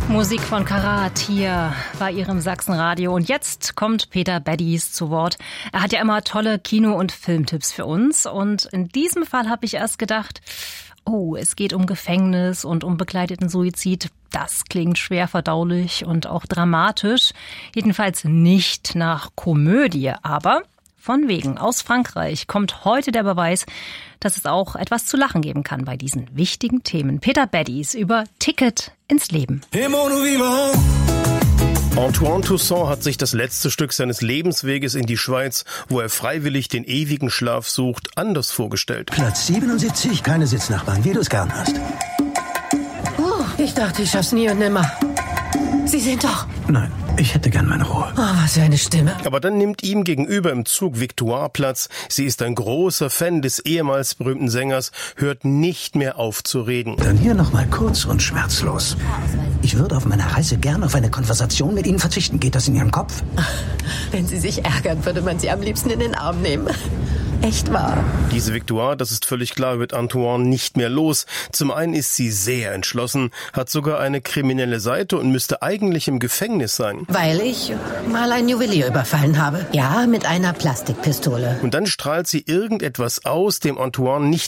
Musik von Karat hier bei Ihrem Sachsenradio. Und jetzt kommt Peter Baddies zu Wort. Er hat ja immer tolle Kino- und Filmtipps für uns. Und in diesem Fall habe ich erst gedacht, oh, es geht um Gefängnis und um begleiteten Suizid. Das klingt schwer verdaulich und auch dramatisch. Jedenfalls nicht nach Komödie, aber von wegen. Aus Frankreich kommt heute der Beweis, dass es auch etwas zu lachen geben kann bei diesen wichtigen Themen. Peter Baddies über Ticket ins Leben. Antoine Toussaint hat sich das letzte Stück seines Lebensweges in die Schweiz, wo er freiwillig den ewigen Schlaf sucht, anders vorgestellt. Platz 77, keine Sitznachbarn, wie du es gern hast. Ich dachte, ich schaff's nie und nimmer. Sie sind doch... Nein, ich hätte gern meine Ruhe. Oh, was für eine Stimme. Aber dann nimmt ihm gegenüber im Zug Victoire Platz. Sie ist ein großer Fan des ehemals berühmten Sängers, hört nicht mehr auf zu reden. Dann hier nochmal kurz und schmerzlos. Ich würde auf meiner Reise gern auf eine Konversation mit Ihnen verzichten. Geht das in Ihrem Kopf? Wenn Sie sich ärgern, würde man Sie am liebsten in den Arm nehmen. Echt wahr. Diese Victoire, das ist völlig klar, wird Antoine nicht mehr los. Zum einen ist sie sehr entschlossen, hat sogar eine kriminelle Seite und müsste eigentlich im Gefängnis sein. Weil ich mal einen Juwelier überfallen habe. Ja, mit einer Plastikpistole. Und dann strahlt sie irgendetwas aus, dem Antoine nicht